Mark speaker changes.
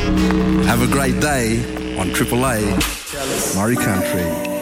Speaker 1: Have a great day on Triple A, Murray Country.